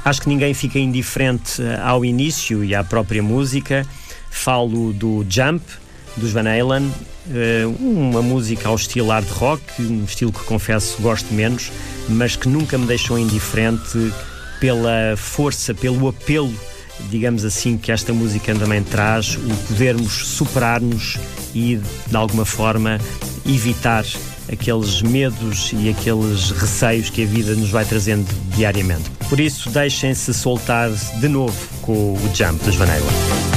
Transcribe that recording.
Acho que ninguém fica indiferente ao início e à própria música. Falo do Jump, dos Van Halen, uma música ao estilo hard rock, um estilo que confesso gosto menos, mas que nunca me deixou indiferente pela força, pelo apelo, digamos assim, que esta música também traz, o podermos superar-nos e, de alguma forma, evitar aqueles medos e aqueles receios que a vida nos vai trazendo diariamente. Por isso, deixem-se soltar de novo com o Jump dos Van Halen.